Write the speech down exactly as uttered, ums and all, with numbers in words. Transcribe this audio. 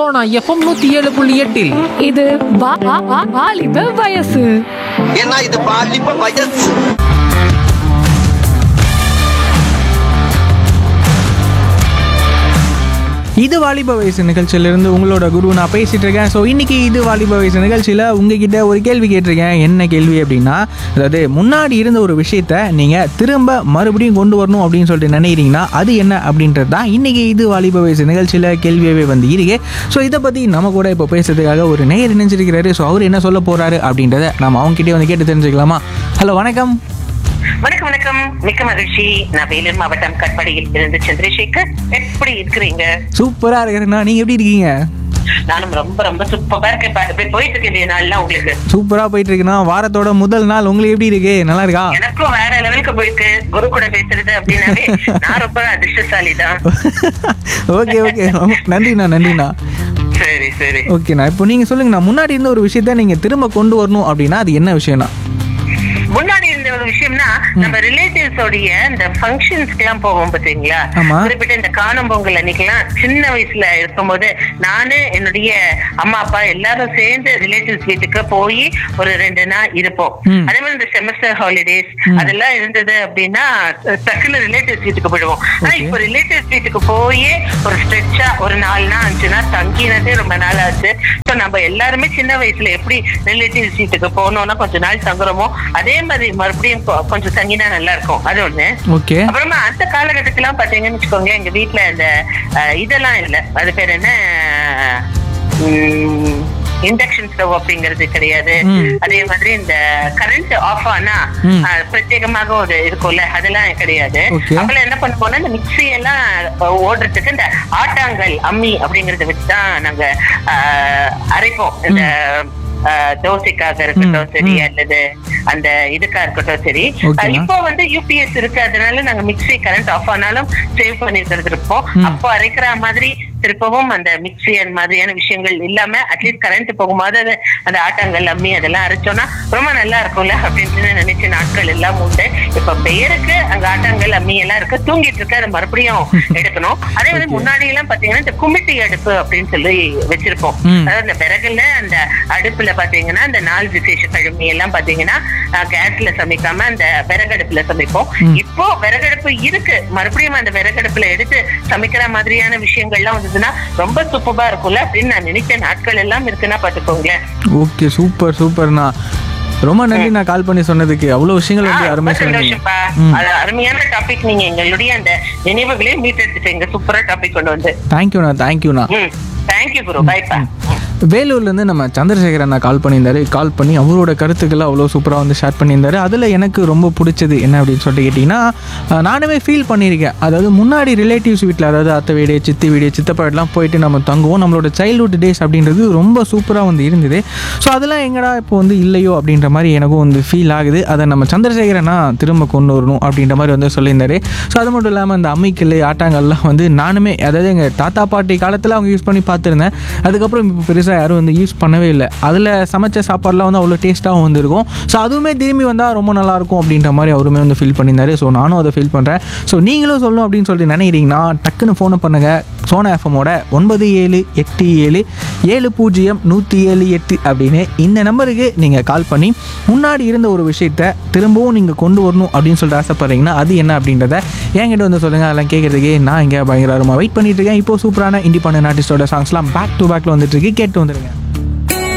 Sona FM நூத்தி ஏழு புள்ளி எட்டில் இது வா- வா- வா- வாலிப வயசு. ஏன்னா இது பாலிப்ப வயசு. இது வாலிப வயசு நிகழ்ச்சியிலிருந்து உங்களோட குரு நான் பேசிட்டு இருக்கேன். ஸோ இன்னைக்கு இது வாலிப வயசு நிகழ்ச்சியில் உங்ககிட்ட ஒரு கேள்வி கேட்டிருக்கேன். என்ன கேள்வி அப்படின்னா, அதாவது முன்னாடி இருந்த ஒரு விஷயத்த நீங்கள் திரும்ப மறுபடியும் கொண்டு வரணும் அப்படின்னு சொல்லிட்டு நினைக்கிறீங்கன்னா அது என்ன அப்படின்றது தான் இன்னைக்கு இது வாலிப வயசு நிகழ்ச்சியில் கேள்வியாகவே வந்து இருக்கு. ஸோ இதை பற்றி நம்ம கூட இப்போ பேசுறதுக்காக ஒரு நேயர் இணைஞ்சிருக்கிறாரு. ஸோ அவர் என்ன சொல்ல போறாரு அப்படின்றத நம்ம அவங்ககிட்டே வந்து கேட்டு தெரிஞ்சுக்கலாமா? ஹலோ, வணக்கம். வணக்கம் வணக்கம் மிக்க மகிழ்ச்சி. நான் வேலூர் மாவட்டம் கட்பாடியில் இருந்து சந்திரசேகர். எப்படி இருக்கிறீங்க? சூப்பராக இருக்கிறேண்ணா, நீங்கள் எப்படி இருக்கீங்க? நானும் ரொம்ப ரொம்ப சூப்பரா இருக்கேன். பா- இப்ப போயிட்டு இருக்க நாள்லாம் உங்களுக்கு சூப்பராக போயிட்டு இருக்குண்ணா. வாரத்தோட முதல் நாள் உங்களுக்கு எப்படி இருக்கு? நல்லா இருக்கா? எனக்கும் வேற லெவலுக்கு போயிருக்கு. குரு கூட பேசுறது அப்படின்னாவே நான் ரொம்ப அதிர்ஷ்டசாலி தான். ஓகே ஓகே, நன்றிண்ணா நன்றிண்ணா. சரி சரி ஓகேண்ணா, இப்போ நீங்கள் சொல்லுங்கண்ணா, முன்னாடி இருந்த ஒரு விஷயத்த நீங்கள் திரும்ப கொண்டு வரணும் அப்படின்னா அது என்ன விஷயம்ண்ணா? முன்னாடி இருந்த ஒரு விஷயம்னா, நம்ம ரிலேட்டிவ்ஸ் உடைய இந்த ஃபங்க்ஷன்ஸ்க்கு எல்லாம் போவோம் பாத்தீங்களா? ஆமா. குறிப்பிட்ட இந்த காணும் பொங்கல் அன்னைக்கெல்லாம் சின்ன வயசுல இருக்கும்போது நானு என்னுடைய அம்மா அப்பா எல்லாரும் சேர்ந்து ரிலேட்டிவ்ஸ் வீட்டுக்கு போய் ஒரு ரெண்டு நாள் இருப்போம். ம். அதே மாதிரி இந்த செமஸ்டர் ஹாலிடேஸ் அதெல்லாம் இருந்தது அப்படின்னா டக்குனு ரிலேட்டிவ்ஸ் வீட்டுக்கு போயிடுவோம். ஆனா Okay. இப்ப ரிலேட்டிவ்ஸ் வீட்டுக்கு போய் ஒரு ஸ்ட்ரெச்சா ஒரு நாலு நாள் அஞ்சு நாள் தங்கினதே ரொம்ப நாள் ஆச்சு. So நம்ம எல்லாருமே சின்ன வயசுல எப்படி ரிலேட்டிவ்ஸ் வீட்டுக்கு போனோம்னா கொஞ்ச நாள் தங்குறோமோ அதே மாதிரி மறுபடியும் கொ- கொஞ்சம் தங்கினா நல்லா இருக்கும். அது ஒண்ணு. ஓகே. அப்புறமா அந்த காலகட்டத்துல பாத்தீங்கன்னு வச்சுக்கோங்க, எங்க வீட்டுல இந்த அஹ், இதெல்லாம் இல்ல, அது பேர் என்ன, இண்டக்ஷன் ஸ்டவ் அப்படிங்கிறது கிடையாது. ம். அதே மாதிரி இந்த கரண்ட் ஆஃப் ஆனா ம். அஹ், பிரத்யேகமாக ஒரு இருக்கும்ல, அதெல்லாம் கிடையாது. Okay. அப்பெல்லாம் என்ன பண்ணுவோம்னா இந்த மிக்சி எல்லாம் அஹ், ஓடுறதுக்கு இந்த ஆட்டாங்கல் அம்மி அப்படிங்கறத வச்சுதான் நாங்க அஹ், அரைப்போம். இந்த அஹ், தோசைக்காக இருக்கட்டும் சரி, ம். அல்லது அந்த இதுக்கா இருக்கட்டும் சரி. Okay. அஹ், இப்போ வந்து யூபிஎஸ் இருக்கு, அதனால நாங்க மிக்சி கரண்ட் ஆஃப் ஆனாலும் சேவ் பண்ணிட்டு இருப்போம். ம். அப்போ அரைக்கிற மாதிரி திருப்பவும் அந்த மிக்சி அந்த மாதிரியான விஷயங்கள் இல்லாம அட்லீஸ்ட் கரண்ட் போகும்போது அது அந்த ஆட்டாங்கல் அம்மி அதெல்லாம் அரைச்சோம்னா ரொம்ப நல்லா இருக்கும்ல அப்படின்னு நினைச்ச நாட்கள் எல்லாம் உண்டு. இப்ப பெயருக்கு அங்க ஆட்டாங்கல் அம்மி எல்லாம் இருக்கு, தூங்கிட்டு இருக்கு, அதை மறுபடியும் எடுக்கணும். அதே மாதிரி முன்னாடி எல்லாம் பாத்தீங்கன்னா இந்த குமிட்டி அடுப்பு அப்படின்னு சொல்லி வச்சிருப்போம். ம். அதாவது இந்த விறகுல அந்த அடுப்புல பாத்தீங்கன்னா இந்த நாள் விசேஷ கிழமை எல்லாம் பாத்தீங்கன்னா கேஸ்ல சமைக்காம அந்த விறகடுப்புல சமைப்போம். ம். இப்போ விறகடுப்பு இருக்கு, மறுபடியும் அந்த விறகடுப்புல எடுத்து சமைக்கிற மாதிரியான விஷயங்கள்லாம் வந்ததுன்னா ரொம்ப சூப்பரா இருக்கும்ல அப்படின்னு நான் நினைச்ச நாட்கள் எல்லாம் இருக்குன்னா பாத்துக்கோங்களேன். ஓகே, சூப்பர் சூப்பர்ண்ணா. ரொம்ப நன்றி நான் கால் பண்ணி சொன்னதுக்கு. அவ்வளோ விஷயங்கள் வந்து ஆ, ரொம்ப அருமையாக சொன்னீங்க. சந்தோஷம்ப்பா. ம். அது அருமையான டாபிக். நீங்க எங்களுடைய அந்த நினைவுகளே மீட்டெடுத்துட்டீங்க. சூப்பரா டாபிக் கொண்டு வந்து. தேங்க்யூண்ணா தேங்க்யூண்ணா. ம் தேங்க்யூ குரு. பாய்ப்பா. வேலூர்லேருந்து நம்ம சந்திரசேகர் அண்ணா கால் பண்ணியிருந்தாரு. கால் பண்ணி அவரோட கருத்துக்களை அவ்வளோ சூப்பராக வந்து ஷேர் பண்ணியிருந்தாரு. அதில் எனக்கு ரொம்ப பிடிச்சது என்ன அப்படின்னு சொல்லிட்டு கேட்டிங்கன்னா, அஹ், நானுமே ஃபீல் பண்ணியிருக்கேன். அதாவது முன்னாடி ரிலேட்டிவ்ஸ் வீட்டில், அதாவது அத்தை வீடு, சித்தி வீடு, சித்தப்பா வீடுலாம் போயிட்டு நம்ம தங்குவோம். நம்மளோட சைல்ட்ஹுட் டேஸ் அப்படின்றது ரொம்ப சூப்பராக வந்து இருந்தது. ஸோ அதெல்லாம் எங்கடா இப்போ வந்து இல்லையோ அப்படின்ற மாதிரி எனக்கும் வந்து ஃபீல் ஆகுது. அதை நம்ம சந்திரசேகர் அண்ணா திரும்ப கொண்டு வரணும் அப்படின்ற மாதிரி வந்து சொல்லியிருந்தாரு. ஸோ அது மட்டும் இல்லாமல் அந்த அம்மிக்கல் ஆட்டாங்கல்லாம் வந்து நானுமே, அதாவது எங்கள் தாத்தா பாட்டி காலத்தில் அவங்க யூஸ் பண்ணி பார்த்துருந்தேன். அதுக்கப்புறம் இப்போ பெருசாக யாரும் வந்து யூஸ் பண்ணவே இல்லை. அதில் சமைச்ச சாப்பாடுலாம் வந்து அவ்வளோ டேஸ்ட்டாகவும் வந்துருக்கும். ஸோ அதுவுமே திரும்பி வந்தால் ரொம்ப நல்லாயிருக்கும் அப்படின்ற மாதிரி அவருமே வந்து ஃபீல் பண்ணியிருந்தாரு. ஸோ நானும் அதை ஃபீல் பண்ணுறேன். ஸோ நீங்களும் சொல்லணும் அப்படின்னு சொல்லிட்டு நினைக்கிறீங்கன்னா டக்குன்னு ஃபோனை பண்ணுங்கள். சோனா எஃப்எம்மோட ஒன்பது ஏழு எட்டு ஏழு ஏழு பூஜ்ஜியம் நூற்றி ஏழு எட்டு அப்படின்னு இந்த நம்பருக்கு நீங்கள் கால் பண்ணி முன்னாடி இருந்த ஒரு விஷயத்த திரும்பவும் நீங்கள் கொண்டு வரணும் அப்படின்னு சொல்லிட்டு ஆசைப்படுறீங்கன்னா அது என்ன அப்படின்றத என்கிட்ட வந்து சொல்லுங்கள். அதெல்லாம் கேட்குறதுக்கு நான் இங்கே பயங்கரமாக வெயிட் பண்ணிட்டு இருக்கேன். இப்போ சூப்பரான இண்டிபெண்டன்ட் ஆர்டிஸ்டோட சாங்ஸ்லாம் பேக் டு பேக்கில் வந்துட்டு இருக்கு. கேட்டு வந்துடுங்க.